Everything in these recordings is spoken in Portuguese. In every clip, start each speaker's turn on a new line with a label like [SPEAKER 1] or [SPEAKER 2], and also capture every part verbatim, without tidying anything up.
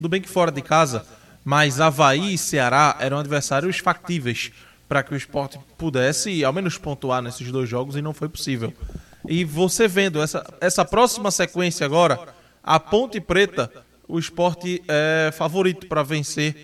[SPEAKER 1] Tudo bem que fora de casa, mas Avaí e Ceará eram adversários factíveis para que o Sport pudesse ao menos pontuar nesses dois jogos e não foi possível. E você vendo essa, essa próxima sequência agora, a Ponte Preta, o Sport é favorito para vencer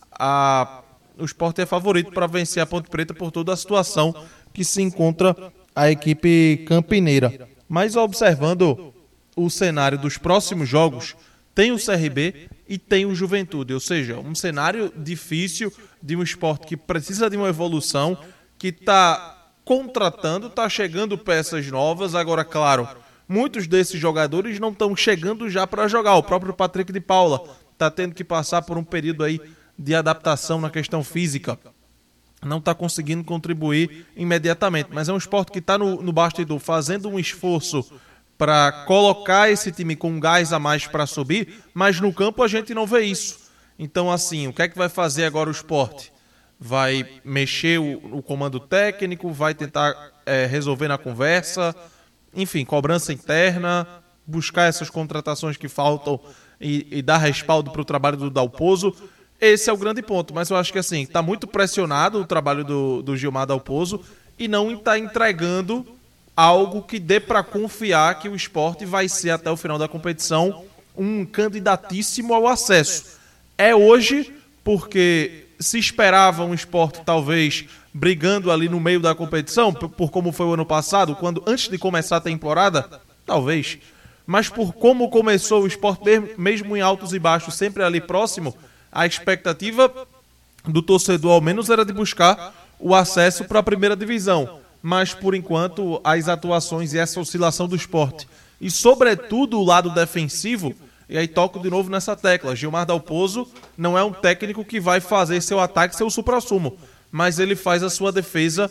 [SPEAKER 1] a... O Sport é favorito para vencer a Ponte Preta por toda a situação que se encontra a equipe campineira. Mas observando o cenário dos próximos jogos, tem o C R B e tem o Juventude. Ou seja, um cenário difícil de um Sport que precisa de uma evolução, que está contratando, está chegando peças novas. Agora, claro, muitos desses jogadores não estão chegando já para jogar. O próprio Patrick de Paula está tendo que passar por um período aí de adaptação na questão física, não está conseguindo contribuir imediatamente, mas é um Sport que está no, no bastidor fazendo um esforço para colocar esse time com um gás a mais para subir, mas no campo a gente não vê isso. Então, assim, o que é que vai fazer agora o Sport? Vai mexer o, o comando técnico, vai tentar é, resolver na conversa, enfim, cobrança interna, buscar essas contratações que faltam e, e dar respaldo para o trabalho do Dalpozo. Esse é o grande ponto, mas eu acho que assim, está muito pressionado o trabalho do, do Gilmar Dalpozo e não está entregando algo que dê para confiar que o Sport vai ser até o final da competição um candidatíssimo ao acesso. É hoje porque se esperava um Sport talvez brigando ali no meio da competição, por, por como foi o ano passado, quando antes de começar a temporada, talvez, mas por como começou o Sport mesmo em altos e baixos, sempre ali próximo, a expectativa do torcedor, ao menos, era de buscar o acesso para a primeira divisão. Mas, por enquanto, as atuações e essa oscilação do Sport, e, sobretudo, o lado defensivo, e aí toco de novo nessa tecla. Gilmar Dalpozo não é um técnico que vai fazer seu ataque ser o suprassumo, mas ele faz a sua defesa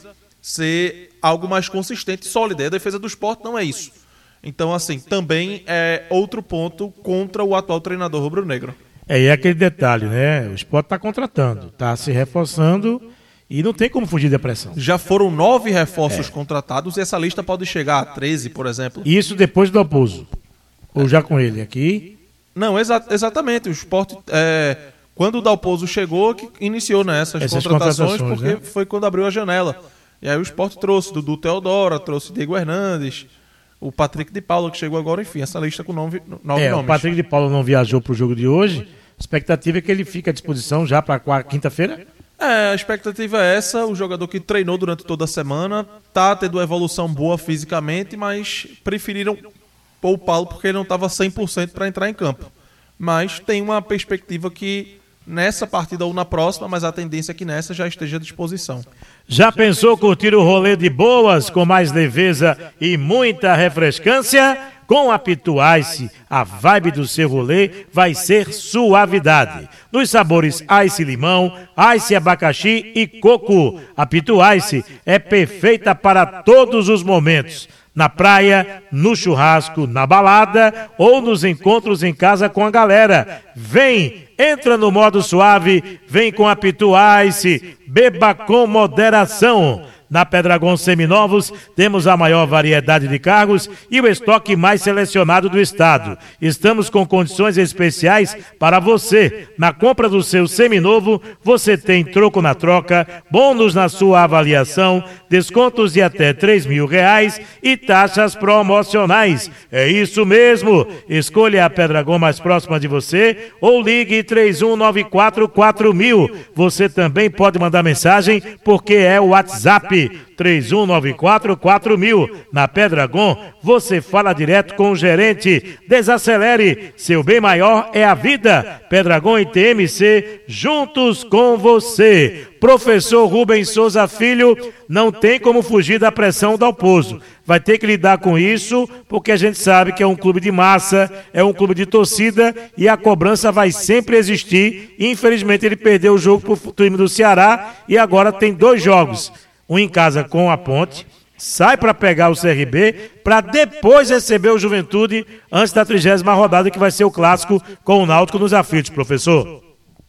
[SPEAKER 1] ser algo mais consistente e sólida. E a defesa do Sport não é isso. Então, assim, também é outro ponto contra o atual treinador rubro-negro.
[SPEAKER 2] É, e é aquele detalhe, né? O Sport está contratando, está se reforçando e não tem como fugir da pressão.
[SPEAKER 1] Já foram nove reforços é. contratados e essa lista pode chegar a treze, por exemplo.
[SPEAKER 2] Isso depois do Dalpozo. Ou já com ele aqui?
[SPEAKER 1] Não, exa- exatamente. O Sport, é, quando o Dalpozo chegou, que iniciou nessas né, contratações, contratações, porque né? foi quando abriu a janela. E aí o Sport trouxe Dudu Teodora, trouxe Diego Hernandes, o Patrick de Paula, que chegou agora, enfim, essa lista com nove, nove
[SPEAKER 2] é,
[SPEAKER 1] nomes.
[SPEAKER 2] O Patrick de Paula não viajou para o jogo de hoje. A expectativa é que ele fique à disposição já para a quinta-feira?
[SPEAKER 1] É, a expectativa é essa. O jogador que treinou durante toda a semana está tendo uma evolução boa fisicamente, mas preferiram poupá-lo porque ele não estava cem por cento para entrar em campo. Mas tem uma perspectiva que nessa partida ou na próxima, mas a tendência é que nessa já esteja à disposição.
[SPEAKER 2] Já pensou curtir o rolê de boas, com mais leveza e muita refrescância? Com a Pitu Ice, a vibe do seu rolê vai ser suavidade. Nos sabores Ice Limão, Ice Abacaxi e Coco. A Pitu Ice é perfeita para todos os momentos. Na praia, no churrasco, na balada ou nos encontros em casa com a galera. Vem, entra no modo suave, vem com a Pitu Ice, beba com moderação. Na Pedragon Seminovos, temos a maior variedade de carros e o estoque mais selecionado do estado. Estamos com condições especiais para você. Na compra do seu seminovo, você tem troco na troca, bônus na sua avaliação, descontos de até três mil reais e taxas promocionais. É isso mesmo. Escolha a Pedragon mais próxima de você ou ligue três um nove quatro quatro mil. Você também pode mandar mensagem porque é o WhatsApp. três um nove quatro quatro mil. Na Pedragon, você fala direto com o gerente. Desacelere, seu bem maior é a vida. Pedragon e T M C, juntos com você. Professor Rubens Souza Filho, não tem como fugir da pressão do Dalpozo. Vai ter que lidar com isso, porque a gente sabe que é um clube de massa, é um clube de torcida e a cobrança vai sempre existir. Infelizmente ele perdeu o jogo para o time do Ceará e agora tem dois jogos. Um em casa com a Ponte, sai para pegar o C R B, para depois receber o Juventude antes da trigésima rodada, que vai ser o clássico com o Náutico nos aflitos, professor.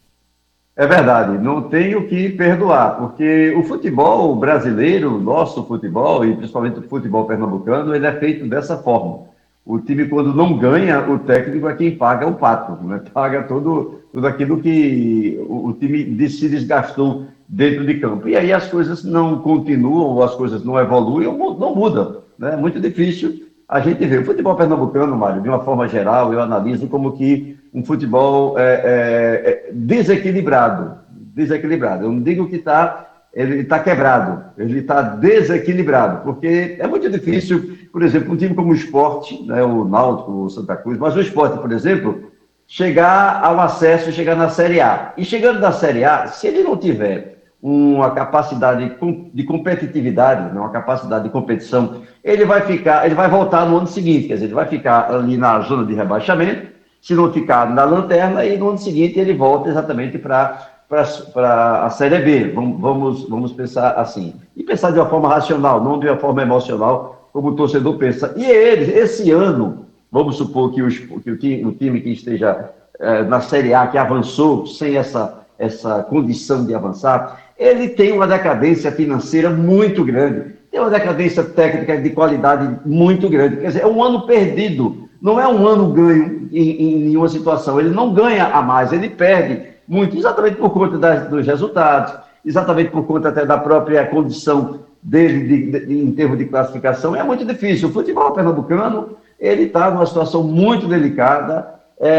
[SPEAKER 3] É verdade, não tem o que perdoar, porque o futebol brasileiro, nosso futebol, e principalmente o futebol pernambucano, ele é feito dessa forma. O time, quando não ganha, o técnico é quem paga o pato, né? Paga todo, tudo aquilo que o, o time se desgastou dentro de campo. E aí as coisas não continuam, ou as coisas não evoluem, ou não mudam, né? É muito difícil a gente ver. O futebol pernambucano, Mário, de uma forma geral, eu analiso como que um futebol é, é, é desequilibrado. Desequilibrado. Eu não digo que está... ele está quebrado, ele está desequilibrado, porque é muito difícil, por exemplo, um time como o Sport, né, o Náutico, o Santa Cruz, mas o Sport, por exemplo, chegar ao acesso, chegar na Série A. E chegando na Série A, se ele não tiver uma capacidade de competitividade, uma capacidade de competição, ele vai ficar, ele vai voltar no ano seguinte, quer dizer, ele vai ficar ali na zona de rebaixamento, se não ficar na lanterna, e no ano seguinte ele volta exatamente para para a Série B, vamos, vamos, vamos pensar assim. E pensar de uma forma racional, não de uma forma emocional, como o torcedor pensa. E eles, esse ano, vamos supor que, os, que o, time, o time que esteja é, na Série A, que avançou sem essa, essa condição de avançar, ele tem uma decadência financeira muito grande, tem uma decadência técnica de qualidade muito grande. Quer dizer, é um ano perdido, não é um ano ganho em, em nenhuma situação. Ele não ganha a mais, ele perde muito, exatamente por conta das, dos resultados, exatamente por conta até da própria condição dele de, de, de, em termos de classificação. É muito difícil. O futebol pernambucano, ele está numa situação muito delicada,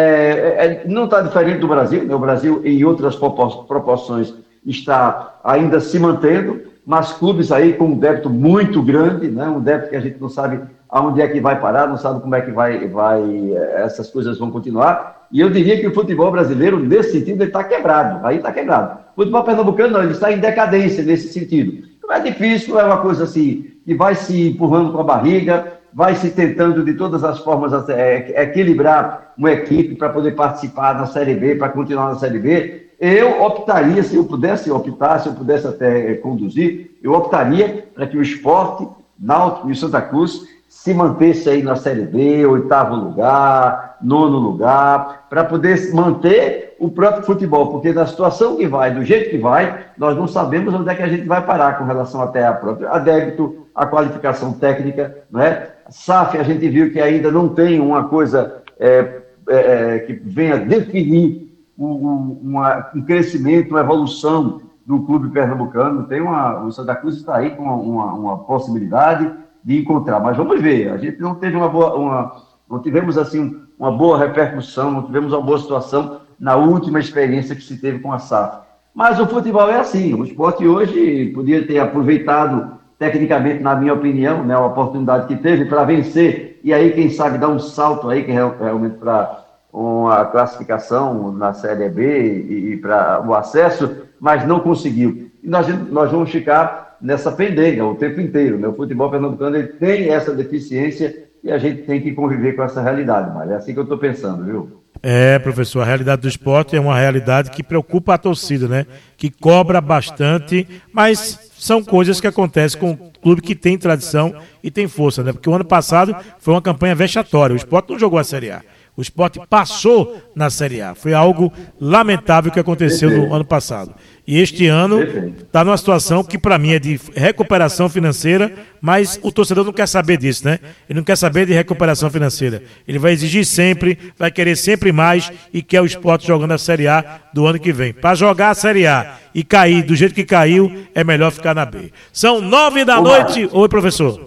[SPEAKER 3] é, é, não está diferente do Brasil, né? O Brasil, em outras proporções, está ainda se mantendo, mas clubes aí com um débito muito grande, né? Um débito que a gente não sabe aonde é que vai parar, não sabe como é que vai, vai essas coisas vão continuar. E eu diria que o futebol brasileiro, nesse sentido, ele está quebrado. Aí está quebrado. O futebol pernambucano, não, ele está em decadência nesse sentido. Não é difícil, é uma coisa assim, que vai se empurrando com a barriga, vai se tentando de todas as formas é, equilibrar uma equipe para poder participar na Série B, para continuar na Série B. Eu optaria, se eu pudesse optar, se eu pudesse até é, conduzir, eu optaria para que o Sport, Náutico e o Santa Cruz se mantesse aí na Série B, oitavo lugar, nono lugar, para poder manter o próprio futebol, porque na situação que vai, do jeito que vai, nós não sabemos onde é que a gente vai parar com relação até a própria, a débito, a qualificação técnica, não é? S A F, a gente viu que ainda não tem uma coisa é, é, que venha definir um, uma, um crescimento, uma evolução do clube pernambucano. Tem uma, o Santa Cruz está aí com uma, uma, uma possibilidade de encontrar, mas vamos ver, a gente não teve uma boa, uma, não tivemos assim uma boa repercussão, não tivemos uma boa situação na última experiência que se teve com a S A F. Mas o futebol é assim, o Sport hoje podia ter aproveitado tecnicamente, na minha opinião, né, a oportunidade que teve para vencer, e aí quem sabe dar um salto aí que realmente para uma classificação na Série B e, e para o acesso, mas não conseguiu. E nós, nós vamos ficar nessa pendenga o tempo inteiro, né? O futebol pernambucano ele tem essa deficiência e a gente tem que conviver com essa realidade, mas é assim que eu estou pensando, viu?
[SPEAKER 2] É, professor, a realidade do esporte é uma realidade que preocupa a torcida, né? Que cobra bastante, mas são coisas que acontecem com um clube que tem tradição e tem força, né? Porque o ano passado foi uma campanha vexatória, o Sport não jogou a Série A. O Sport passou na Série A. Foi algo lamentável que aconteceu no ano passado. E este ano está numa situação que para mim é de recuperação financeira, mas o torcedor não quer saber disso, né? Ele não quer saber de recuperação financeira. Ele vai exigir sempre, vai querer sempre mais e quer o Sport jogando a Série A do ano que vem. Para jogar a Série A e cair do jeito que caiu, é melhor ficar na B. São nove da noite. Oi, professor.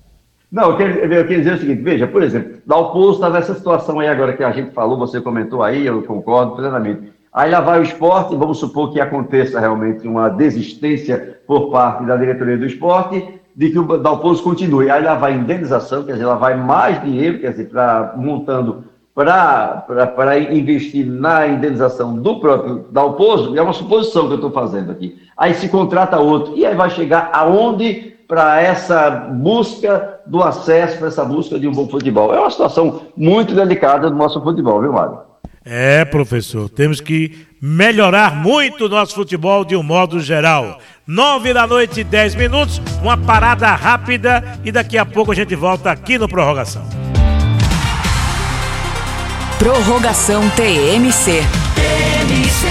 [SPEAKER 3] Não, eu queria, eu queria dizer o seguinte, veja, por exemplo, Dalpozo está nessa situação aí agora que a gente falou, você comentou aí, eu concordo plenamente. Aí lá vai o Sport, vamos supor que aconteça realmente uma desistência por parte da diretoria do Sport, de que o Dalpozo continue. Aí lá vai indenização, quer dizer, lá vai mais dinheiro, quer dizer, pra, montando para investir na indenização do próprio Dalpozo, é uma suposição que eu estou fazendo aqui. Aí se contrata outro, e aí vai chegar aonde para essa busca do acesso, para essa busca de um bom futebol. É uma situação muito delicada do nosso futebol, viu, Mário?
[SPEAKER 2] É, professor, temos que melhorar muito o nosso futebol de um modo geral. Nove da noite, dez minutos, uma parada rápida e daqui a pouco a gente volta aqui no Prorrogação.
[SPEAKER 4] Prorrogação T M C. T M C.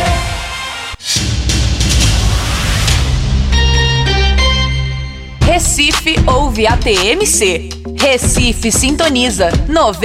[SPEAKER 4] Recife ouve a T M C. Recife sintoniza noventa